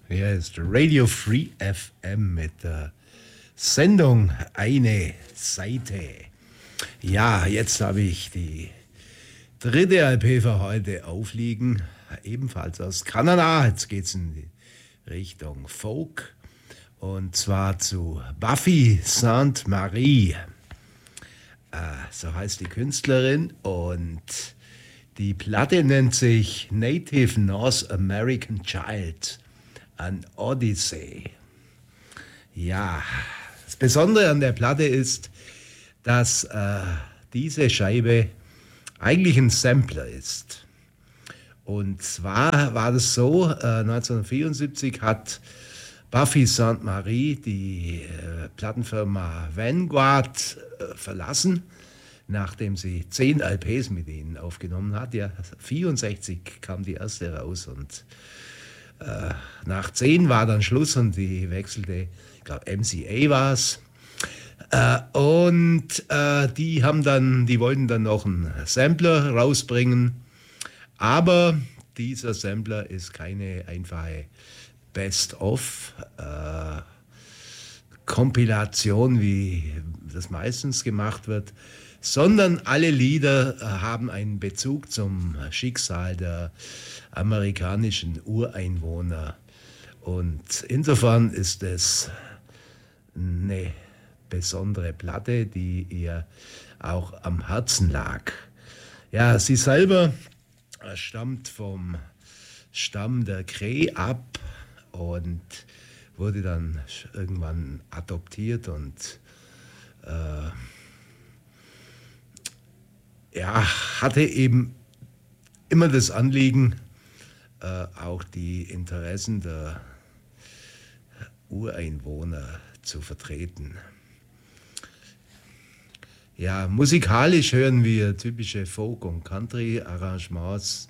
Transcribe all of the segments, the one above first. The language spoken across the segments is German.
Hier ist Radio Free FM mit der Sendung Eine Seite. Ja, jetzt habe ich die dritte LP für heute aufliegen, ebenfalls aus Kanada. Jetzt geht es in die Richtung Folk und zwar zu Buffy Sainte-Marie. So heißt die Künstlerin und die Platte nennt sich Native North American Child, an Odyssey. Ja, das Besondere an der Platte ist, dass diese Scheibe eigentlich ein Sampler ist. Und zwar war das so, 1974 hat Buffy Sainte-Marie die Plattenfirma Vanguard verlassen, nachdem sie 10 LPs mit ihnen aufgenommen hat. Ja, 64 kam die erste raus und nach 10 war dann Schluss und die wechselte, ich glaube MCA war es. Die wollten dann noch einen Sampler rausbringen, aber dieser Sampler ist keine einfache Best-of-Kompilation, wie das meistens gemacht wird, sondern alle Lieder haben einen Bezug zum Schicksal der amerikanischen Ureinwohner. Und insofern ist es eine besondere Platte, die ihr auch am Herzen lag. Ja, sie selber stammt vom Stamm der Cree ab und wurde dann irgendwann adoptiert und hatte eben immer das Anliegen, auch die Interessen der Ureinwohner zu vertreten. Ja, musikalisch hören wir typische Folk- und Country-Arrangements,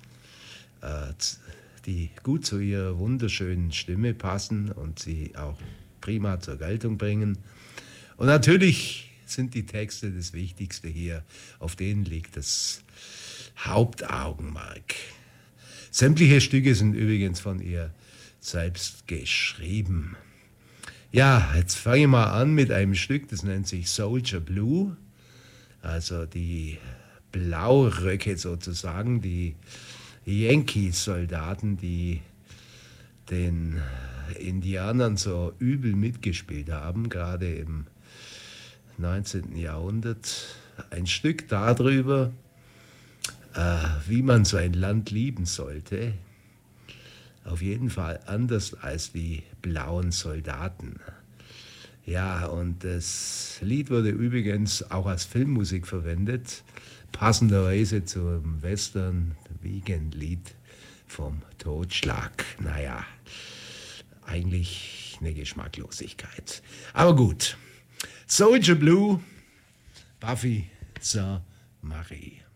die gut zu ihrer wunderschönen Stimme passen und sie auch prima zur Geltung bringen. Und natürlich sind die Texte das Wichtigste hier, auf denen liegt das Hauptaugenmerk. Sämtliche Stücke sind übrigens von ihr selbst geschrieben. Ja, jetzt fange ich mal an mit einem Stück, das nennt sich Soldier Blue, also die Blauröcke sozusagen, die Yankee-Soldaten, die den Indianern so übel mitgespielt haben, gerade im 19. Jahrhundert. Ein Stück darüber, wie man so ein Land lieben sollte. Auf jeden Fall anders als die blauen Soldaten. Ja, und das Lied wurde übrigens auch als Filmmusik verwendet, passenderweise zum Western-Weekend-Lied vom Totschlag. Naja, eigentlich eine Geschmacklosigkeit. Aber gut. Soldier Blue, Buffy Sainte-Marie.